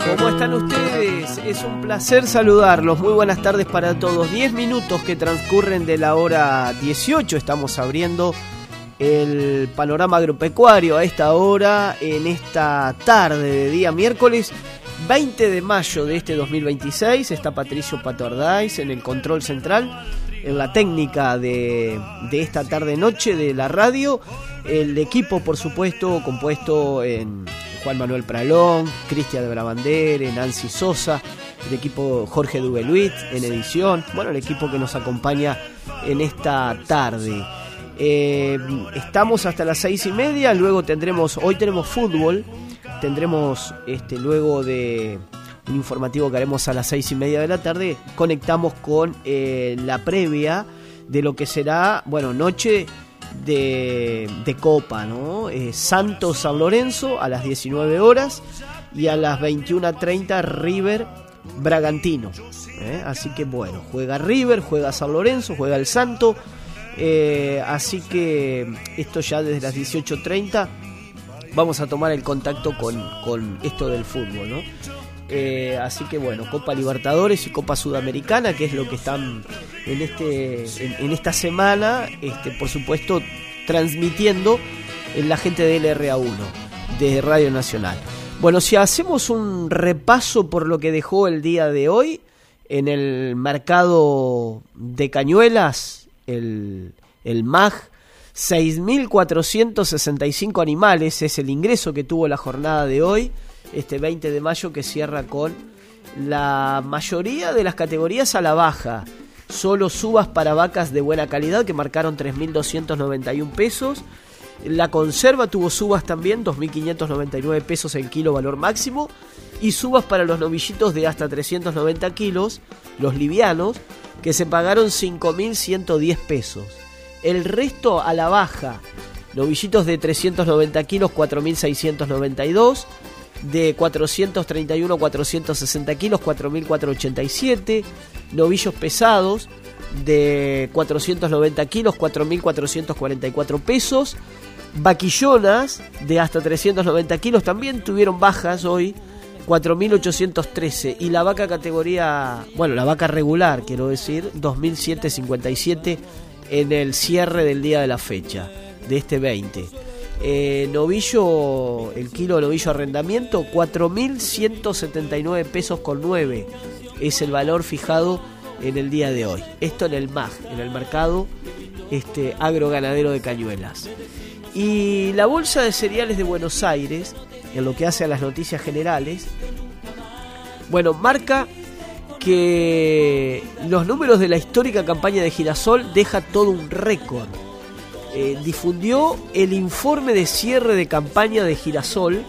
¿Cómo están ustedes? Es un placer saludarlos. Muy buenas tardes para todos. 10 minutos que transcurren de la hora 18. Estamos abriendo el panorama agropecuario a esta hora, en esta tarde de día miércoles 20 de mayo de este 2026. Está Patricio Pato Ardáiz en el control central, en la técnica de esta tarde-noche de la radio. El equipo, por supuesto, compuesto en Juan Manuel Pralón, Cristian de Brabandere, Nancy Sosa, el equipo Jorge Dubeluit en edición, bueno, el equipo que nos acompaña en esta tarde. Estamos hasta las 6:30, luego hoy tenemos fútbol, tendremos luego de un informativo que haremos a las 6:30 de la tarde, conectamos con la previa de lo que será, bueno, noche de Copa, ¿no? Santos San Lorenzo a las 19 horas y a las 21:30 River Bragantino, así que bueno, juega River, juega San Lorenzo, juega el Santo, así que esto ya desde las 18:30 vamos a tomar el contacto con esto del fútbol, ¿no? Así que bueno, Copa Libertadores y Copa Sudamericana, que es lo que están en esta semana, por supuesto, transmitiendo la gente de LRA1 de Radio Nacional. Bueno, si hacemos un repaso por lo que dejó el día de hoy en el mercado de Cañuelas, el MAG, 6.465 animales es el ingreso que tuvo la jornada de hoy, este 20 de mayo, que cierra con la mayoría de las categorías a la baja. Solo subas para vacas de buena calidad que marcaron 3.291 pesos. La conserva tuvo subas también, 2.599 pesos el kilo valor máximo. Y subas para los novillitos de hasta 390 kilos, los livianos, que se pagaron 5.110 pesos. El resto a la baja, novillitos de 390 kilos, 4.692. De 431 a 460 kilos, 4.487. Novillos pesados de 490 kilos, 4.444 pesos. Vaquillonas de hasta 390 kilos también tuvieron bajas hoy, 4.813. Y la vaca categoría, bueno, la vaca regular, quiero decir, 2.757 en el cierre del día de la fecha, de este 20. Novillo, el kilo de novillo arrendamiento, 4.179 pesos con 9 es el valor fijado en el día de hoy. Esto en el MAG, en el mercado agroganadero de Cañuelas. Y la bolsa de cereales de Buenos Aires, en lo que hace a las noticias generales, bueno, marca que los números de la histórica campaña de Girasol deja todo un récord. Difundió el informe de cierre de campaña de Girasol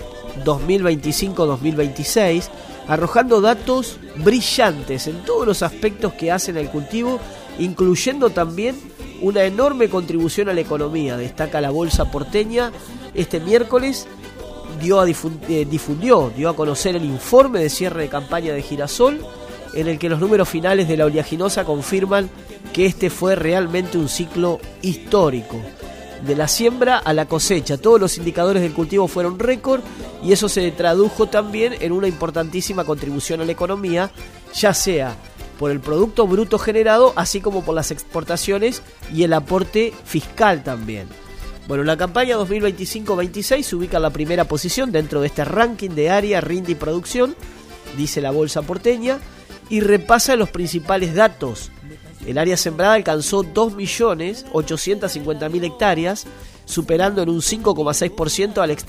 2025-2026, arrojando datos brillantes en todos los aspectos que hacen al cultivo, incluyendo también una enorme contribución a la economía. Destaca la bolsa porteña este miércoles, dio a conocer el informe de cierre de campaña de Girasol, en el que los números finales de la oleaginosa confirman que este fue realmente un ciclo histórico. De la siembra a la cosecha, todos los indicadores del cultivo fueron récord, y eso se tradujo también en una importantísima contribución a la economía, ya sea por el producto bruto generado, así como por las exportaciones y el aporte fiscal también. Bueno, la campaña 2025-26 se ubica en la primera posición dentro de este ranking de área, rinde y producción, dice la bolsa porteña, y repasa los principales datos. El área sembrada alcanzó 2.850.000 hectáreas, superando en un 5,6% al